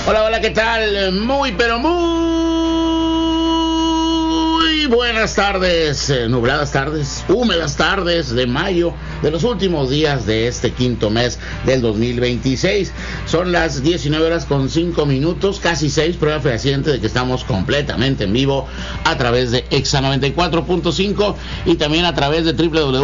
Hola, hola, ¿qué tal? Muy, pero muy buenas tardes, nubladas tardes, húmedas tardes de mayo, de los últimos días de este quinto mes del 2026. Son las 19:05, casi 6, prueba fehaciente de que estamos completamente en vivo a través de Exa 94.5 y también a través de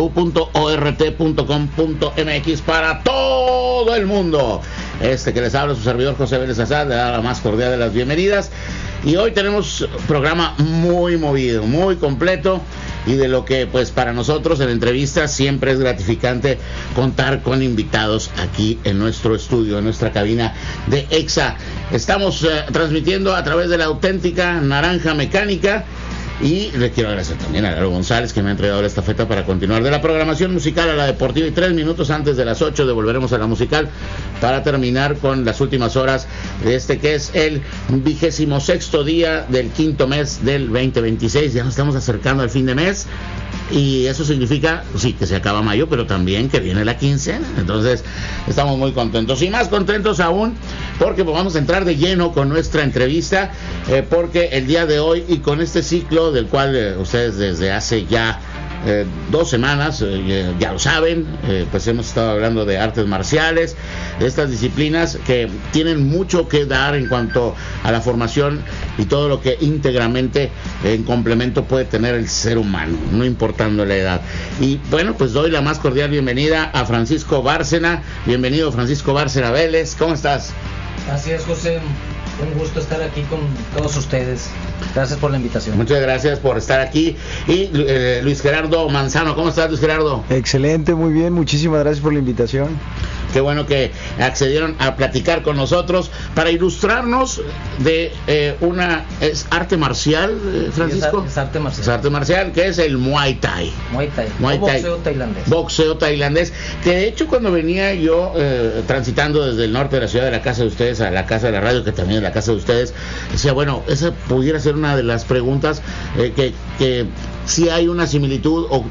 www.ort.com.mx para todo el mundo. Que les habla su servidor José Vélez Azad, le da la más cordial de las bienvenidas. Y hoy tenemos programa muy movido, muy completo, y de lo que pues para nosotros en entrevistas siempre es gratificante contar con invitados aquí en nuestro estudio, en nuestra cabina de Exa. Estamos transmitiendo a través de la auténtica Naranja Mecánica. Y le quiero agradecer también a Lalo González, que me ha entregado la estafeta para continuar de la programación musical a la deportiva. Y 3 minutos antes de las 8 devolveremos a la musical para terminar con las últimas horas de que es el 26º día del quinto mes del 2026. Ya nos estamos acercando al fin de mes. Y eso significa, sí, que se acaba mayo, pero también que viene la quincena. Entonces, estamos muy contentos. Y más contentos aún, porque pues, vamos a entrar de lleno con nuestra entrevista, porque el día de hoy, y con este ciclo del cual ustedes desde hace ya 2 semanas, ya lo saben, pues hemos estado hablando de artes marciales, de estas disciplinas que tienen mucho que dar en cuanto a la formación y todo lo que íntegramente en complemento puede tener el ser humano, no importando la edad. Y bueno, pues doy la más cordial bienvenida a Francisco Bárcena. Bienvenido, Francisco Bárcena Vélez, ¿cómo estás? Así es, José. Un gusto estar aquí con todos ustedes. Gracias por la invitación. Muchas gracias por estar aquí. Y Luis Gerardo Manzano, ¿cómo estás, Luis Gerardo? Excelente, muy bien, muchísimas gracias por la invitación. Qué bueno que accedieron a platicar con nosotros para ilustrarnos de es arte marcial, Francisco. Es arte marcial. Es arte marcial, que es el Muay Thai. Muay Thai. Boxeo tailandés. Boxeo tailandés. Que de hecho cuando venía yo transitando desde el norte de la ciudad, de la casa de ustedes a la casa de la radio, que también es la casa de ustedes, decía, bueno, esa pudiera ser una de las preguntas que si hay una similitud o